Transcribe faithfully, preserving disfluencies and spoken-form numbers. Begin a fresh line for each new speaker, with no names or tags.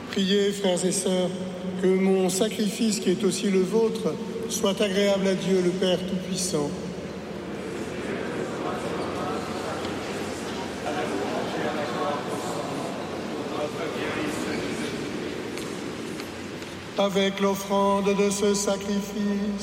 Priez, frères et sœurs, que mon sacrifice, qui est aussi le vôtre, soit agréable à Dieu, le Père Tout-Puissant. Avec l'offrande de ce sacrifice,